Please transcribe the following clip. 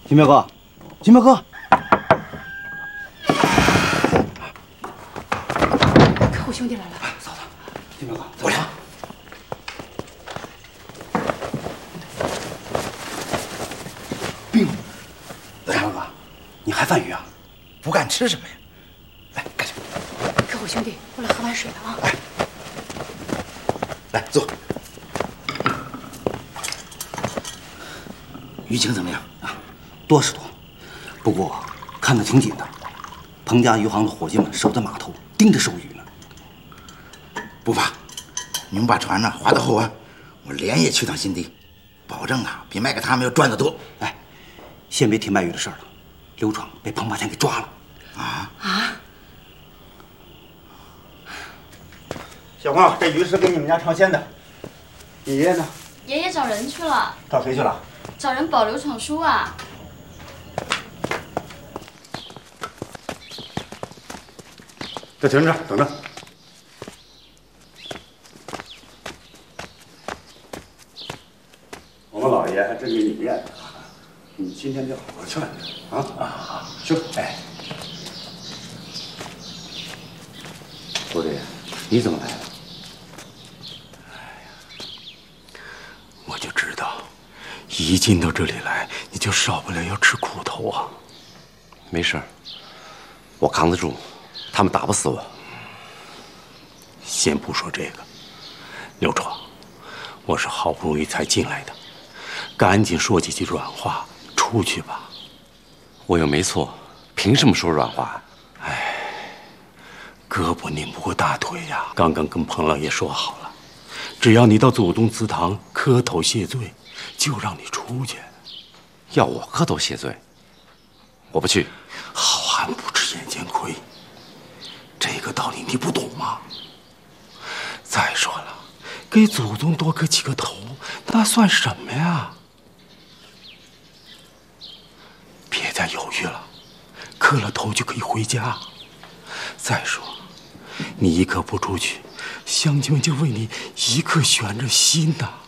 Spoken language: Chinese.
金彪哥，金彪哥， 客户兄弟来了。 嫂子，金彪哥，走来。冰，金彪哥，你还饭鱼啊？ 不干吃什么呀？来，干去。 客户兄弟，我来喝碗水了啊。 来，坐。 鱼情怎么样啊？多是多，不过看得挺紧的。彭家鱼行的伙计们守在码头，盯着收鱼呢。 不怕，你们把船呢划到后湾，我连夜去趟新地，保证啊比卖给他们要赚得多。 哎，先别提卖鱼的事儿了，刘闯被彭八天给抓了。 啊！ 小光，这鱼是给你们家尝鲜的。你爷爷呢？ 爷爷找人去了。 找谁去了？ 找人保刘闯书啊。 再停着，等着。我们老爷还真给你面子，你今天得好好劝劝啊！去，哎， 徒弟，你怎么来了？ 我就知道，一进到这里来，你就少不了要吃苦头啊。 没事，我扛得住，他们打不死我。 先不说这个，刘闯，我是好不容易才进来的，赶紧说几句软话，出去吧。 我又没错，凭什么说软话？ 胳膊拧不过大腿呀！刚刚跟彭老爷说好了，只要你到祖宗祠堂磕头谢罪，就让你出去。 要我磕头谢罪？我不去。 好汉不吃眼前亏，这个道理你不懂吗？再说了，给祖宗多磕几个头，那算什么呀？别再犹豫了，磕了头就可以回家。再说，你一刻不出去，乡亲们就为你一刻悬着心呐。